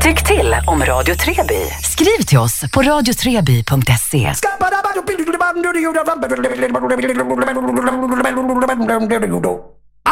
Tyck till om Radio Treby. Skriv till oss på radiotreby.se.